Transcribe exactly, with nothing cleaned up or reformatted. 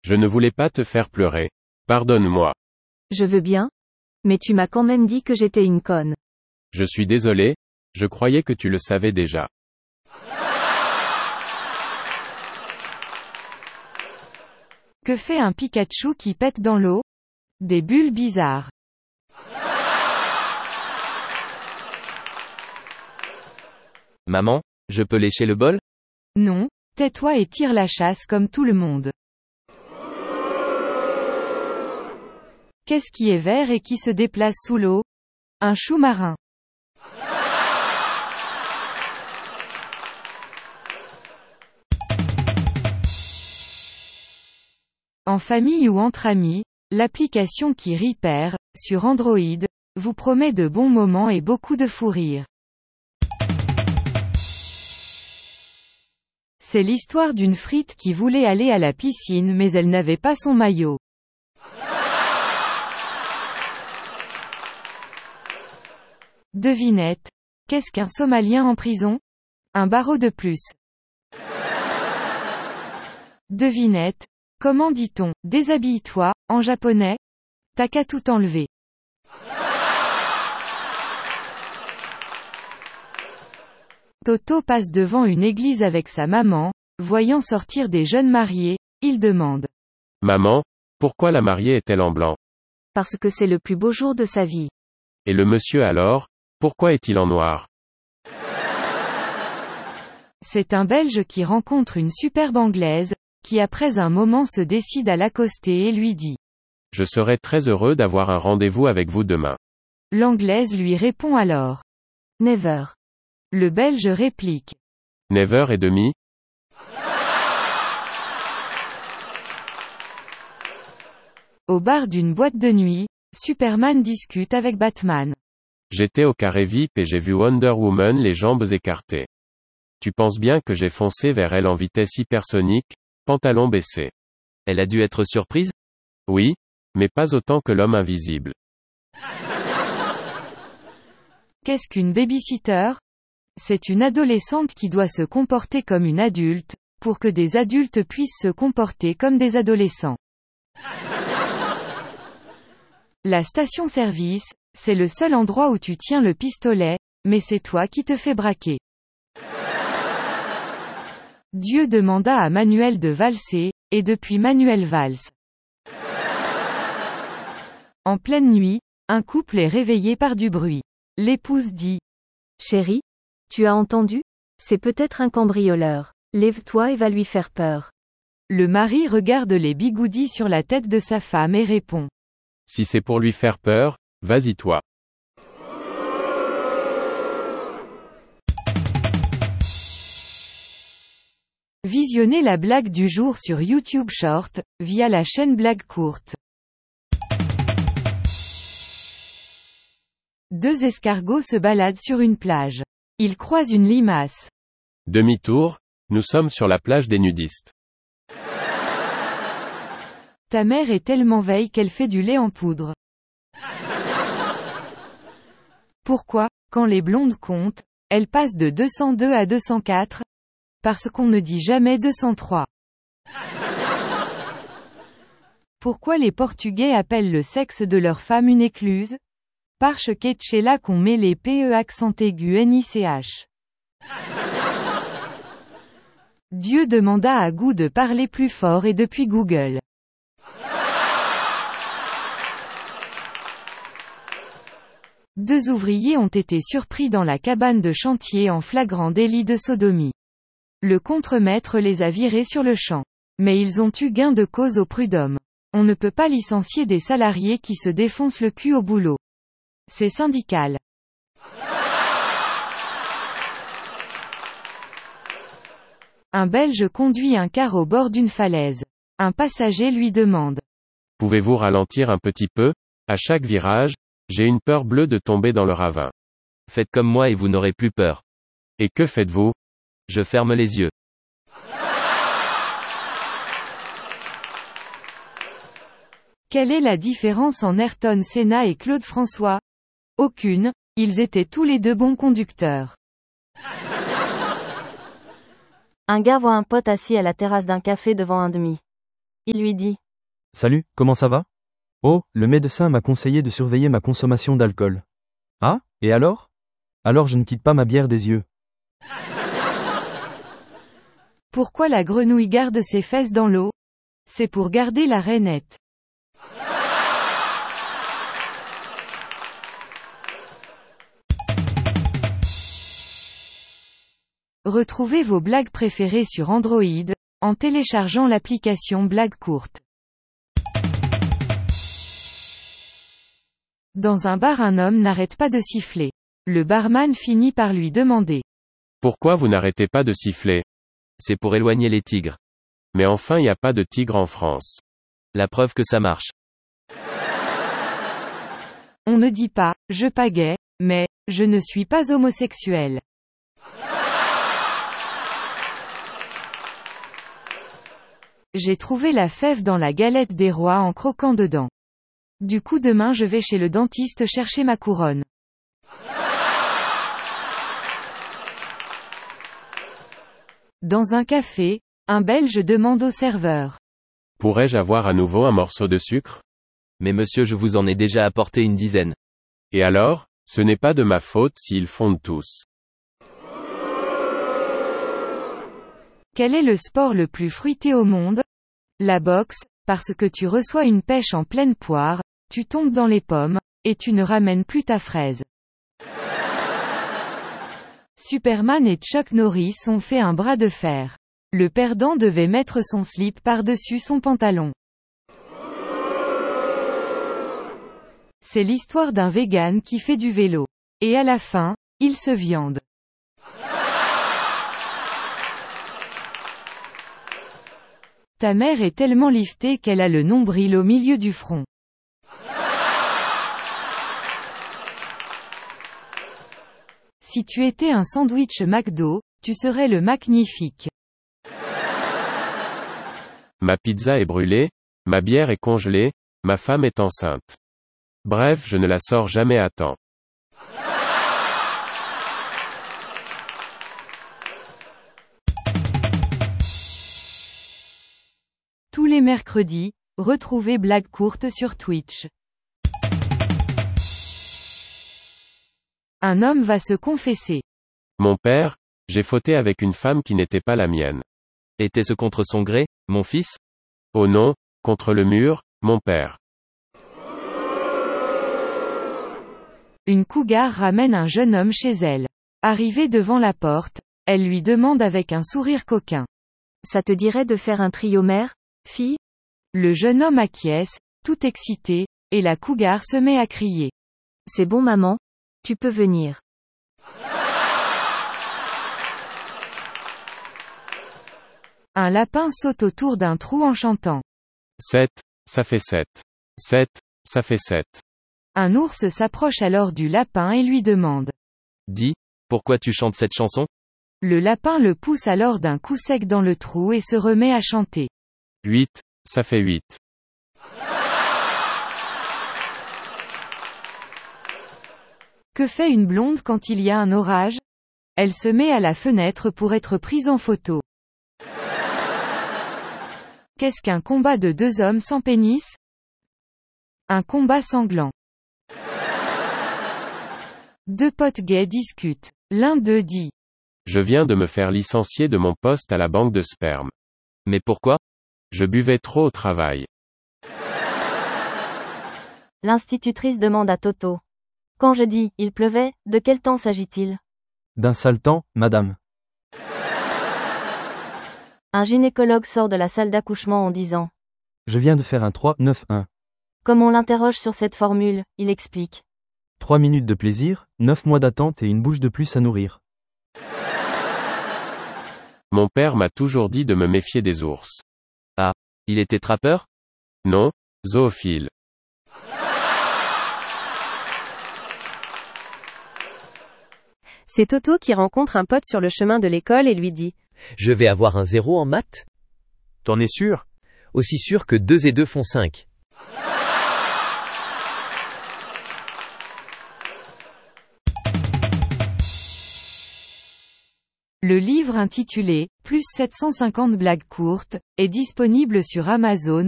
Je ne voulais pas te faire pleurer. Pardonne-moi. Je veux bien. Mais tu m'as quand même dit que j'étais une conne. Je suis désolé, je croyais que tu le savais déjà. Que fait un Pikachu qui pète dans l'eau? Des bulles bizarres. Maman, je peux lécher le bol? Non, tais-toi et tire la chasse comme tout le monde. Qu'est-ce qui est vert et qui se déplace sous l'eau? Un chou marin. En famille ou entre amis, l'application qui Repair, sur Android, vous promet de bons moments et beaucoup de fou rire. C'est l'histoire d'une frite qui voulait aller à la piscine mais elle n'avait pas son maillot. Devinette. Qu'est-ce qu'un Somalien en prison? Un barreau de plus. Devinette. Comment dit-on « déshabille-toi » en japonais? T'as qu'à tout enlever. Toto passe devant une église avec sa maman, voyant sortir des jeunes mariés, il demande. Maman, pourquoi la mariée est-elle en blanc? Parce que c'est le plus beau jour de sa vie. Et le monsieur alors, pourquoi est-il en noir? C'est un Belge qui rencontre une superbe Anglaise, qui après un moment se décide à l'accoster et lui dit. Je serai très heureux d'avoir un rendez-vous avec vous demain. L'Anglaise lui répond alors. Never. Le Belge réplique. Never et demi? Au bar d'une boîte de nuit, Superman discute avec Batman. J'étais au carré V I P et j'ai vu Wonder Woman les jambes écartées. Tu penses bien que j'ai foncé vers elle en vitesse hypersonique, pantalon baissé. Elle a dû être surprise? Oui, mais pas autant que l'homme invisible. Qu'est-ce qu'une babysitter? C'est une adolescente qui doit se comporter comme une adulte, pour que des adultes puissent se comporter comme des adolescents. La station-service, c'est le seul endroit où tu tiens le pistolet, mais c'est toi qui te fais braquer. Dieu demanda à Manuel de valser, et depuis Manuel valse. En pleine nuit, un couple est réveillé par du bruit. L'épouse dit. Chérie, tu as entendu? C'est peut-être un cambrioleur. Lève-toi et va lui faire peur. Le mari regarde les bigoudis sur la tête de sa femme et répond. Si c'est pour lui faire peur, vas-y toi. Visionnez la blague du jour sur YouTube Short, via la chaîne Blague Courte. Deux escargots se baladent sur une plage. Ils croisent une limace. Demi-tour, nous sommes sur la plage des nudistes. Ta mère est tellement veille qu'elle fait du lait en poudre. Pourquoi, quand les blondes comptent, elles passent de deux cent deux à deux cent quatre? Parce qu'on ne dit jamais deux cent trois. Pourquoi les Portugais appellent le sexe de leur femme une écluse? Parce que c'est là qu'on met les P E accent aigu N I C H. Dieu demanda à Gou de parler plus fort et depuis Google. Deux ouvriers ont été surpris dans la cabane de chantier en flagrant délit de sodomie. Le contremaître les a virés sur le champ. Mais ils ont eu gain de cause au prud'homme. On ne peut pas licencier des salariés qui se défoncent le cul au boulot. C'est syndical. Un Belge conduit un car au bord d'une falaise. Un passager lui demande. Pouvez-vous ralentir un petit peu? À chaque virage, j'ai une peur bleue de tomber dans le ravin. Faites comme moi et vous n'aurez plus peur. Et que faites-vous? Je ferme les yeux. Quelle est la différence en Ayrton Senna et Claude François? Aucune, ils étaient tous les deux bons conducteurs. Un gars voit un pote assis à la terrasse d'un café devant un demi. Il lui dit. Salut, comment ça va? Oh, le médecin m'a conseillé de surveiller ma consommation d'alcool. Ah, et alors? Alors je ne quitte pas ma bière des yeux. Pourquoi la grenouille garde ses fesses dans l'eau? C'est pour garder la rainette. Retrouvez vos blagues préférées sur Android, en téléchargeant l'application Blagues courtes. Dans un bar, un homme n'arrête pas de siffler. Le barman finit par lui demander. Pourquoi vous n'arrêtez pas de siffler? C'est pour éloigner les tigres. Mais enfin y a pas de tigre en France. La preuve que ça marche. On ne dit pas, je pagaie, mais, je ne suis pas homosexuel. J'ai trouvé la fève dans la galette des rois en croquant dedans. Du coup demain je vais chez le dentiste chercher ma couronne. Dans un café, un Belge demande au serveur. Pourrais-je avoir à nouveau un morceau de sucre? Mais monsieur, je vous en ai déjà apporté une dizaine. Et alors, ce n'est pas de ma faute s'ils fondent tous. Quel est le sport le plus fruité au monde? La boxe, parce que tu reçois une pêche en pleine poire, tu tombes dans les pommes, et tu ne ramènes plus ta fraise. Superman et Chuck Norris ont fait un bras de fer. Le perdant devait mettre son slip par-dessus son pantalon. C'est l'histoire d'un vegan qui fait du vélo. Et à la fin, il se viande. Ta mère est tellement liftée qu'elle a le nombril au milieu du front. Si tu étais un sandwich McDo, tu serais le magnifique. Ma pizza est brûlée, ma bière est congelée, ma femme est enceinte. Bref, je ne la sors jamais à temps. Tous les mercredis, retrouvez Blagues courtes sur Twitch. Un homme va se confesser. Mon père, j'ai fauté avec une femme qui n'était pas la mienne. Était-ce contre son gré, mon fils? Oh non, contre le mur, mon père. Une cougar ramène un jeune homme chez elle. Arrivée devant la porte, elle lui demande avec un sourire coquin. Ça te dirait de faire un trio mère, fille? Le jeune homme acquiesce, tout excité, et la cougar se met à crier. C'est bon maman, tu peux venir. Un lapin saute autour d'un trou en chantant. Sept, ça fait sept. Sept, ça fait sept. Un ours s'approche alors du lapin et lui demande. Dis, pourquoi tu chantes cette chanson? Le lapin le pousse alors d'un coup sec dans le trou et se remet à chanter. Huit, ça fait huit. Que fait une blonde quand il y a un orage? Elle se met à la fenêtre pour être prise en photo. Qu'est-ce qu'un combat de deux hommes sans pénis? Un combat sanglant. Deux potes gays discutent. L'un d'eux dit. Je viens de me faire licencier de mon poste à la banque de sperme. Mais pourquoi? Je buvais trop au travail. L'institutrice demande à Toto. Quand je dis « il pleuvait », de quel temps s'agit-il? D'un sale temps, madame. Un gynécologue sort de la salle d'accouchement en disant. Je viens de faire un trois neuf un. Comme on l'interroge sur cette formule, il explique. Trois minutes de plaisir, neuf mois d'attente et une bouche de plus à nourrir. Mon père m'a toujours dit de me méfier des ours. Ah, il était trappeur? Non, zoophile. C'est Toto qui rencontre un pote sur le chemin de l'école et lui dit. Je vais avoir un zéro en maths? T'en es sûr? Aussi sûr que deux et deux font cinq. Le livre intitulé « Plus sept cent cinquante blagues courtes » est disponible sur Amazon